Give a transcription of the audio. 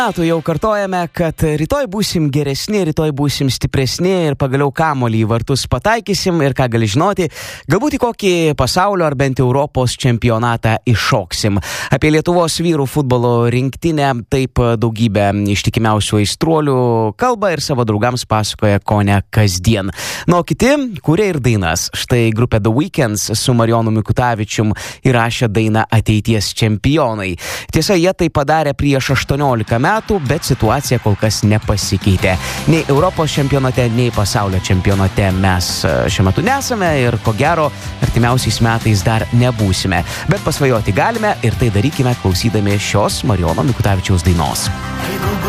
Metų jau kartojame, kad rytoj būsim geresni, rytoj būsim stipresni ir pagaliau kamuolį į vartus pataikysim ir ką gali žinoti, galbūt į kokį pasaulio ar bent Europos čempionatą iššoksim. Apie Lietuvos vyrų futbolo rinktinę taip daugybė ištikimiausių aistruolių kalba ir savo draugams pasakoja kone kasdien. Nu, kiti kūrė ir dainas. Štai grupė The Weekends su Marijonu Mikutavičium įrašė dainą Ateities čempionai. Tiesa, jie tai padarė prieš 18 metų, bet situacija kol kas nepasikeitė. Nei Europos čempionate, nei pasaulio čempionate mes šiuo metu nesame ir ko gero artimiausiais metais dar nebūsime. Bet pasvajoti galime ir tai darykime klausydami šios Marijono Mikutavičiaus dainos.